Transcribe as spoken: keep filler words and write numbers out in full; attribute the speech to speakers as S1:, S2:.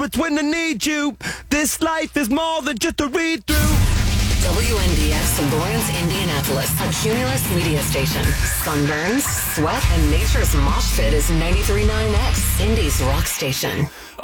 S1: it's when I need you. This life is more than just a read-through.
S2: W N D X Lawrence, Indianapolis, a Cumulus media station. Sunburns, sweat, and nature's mosh pit is ninety-three point nine X, Indy's rock station.